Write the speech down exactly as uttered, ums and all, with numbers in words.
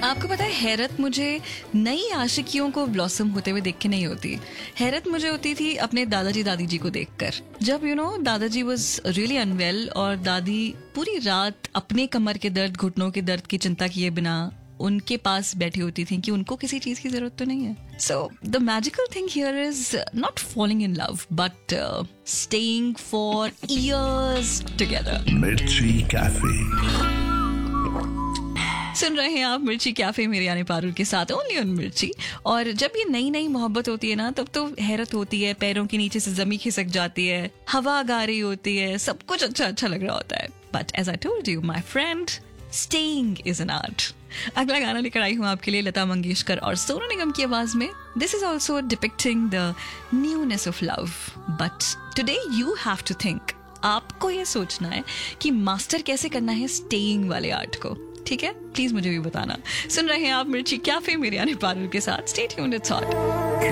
आपको पता है, हैरत मुझे नई आशिकियों को ब्लॉसम होते हुए देख के नहीं होती. हैरत मुझे होती थी अपने दादाजी दादी जी को देखकर. जब यू नो दादाजी वाज रियली अनवेल और दादी पूरी रात अपने कमर के दर्द, घुटनों के दर्द की चिंता किए बिना उनके पास बैठी होती थी कि उनको किसी चीज की जरूरत तो नहीं है. So the magical thing here is not falling in love but staying for years together. मिर्ची कैफे. सुन रहे हैं आप मिर्ची कैफे मेरे यानी पारुल के साथ, ओनली ऑन मिर्ची. और जब ये नई नई मोहब्बत होती है ना, तब तो हैरत होती है, पैरों के नीचे से जमी खिसक जाती है, हवा गा रही होती है, सब कुछ अच्छा अच्छा लग रहा होता है. But as I told you my friend, staying is an art. अगला गाना लेकर आई हूँ आपके लिए लता मंगेशकर और सोनू निगम की आवाज में. This is also depicting the newness of love, but today you have to think. आपको ये सोचना है कि मास्टर कैसे करना है स्टेइंग वाले आर्ट को. ठीक है, प्लीज मुझे भी बताना. सुन रहे हैं आप मिर्ची कैफे मेरे यानी पारुल के साथ. Stay tuned, it's hot.